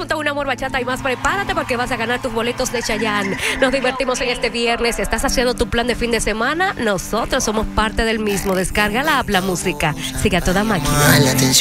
junto a Un Amor Bachata y más. Prepárate porque vas a ganar tus boletos de Chayanne. Nos divertimos en este viernes. ¿Estás haciendo tu plan de fin de semana? Nosotros somos parte del mismo. Descarga la app La Música. Siga toda máquina.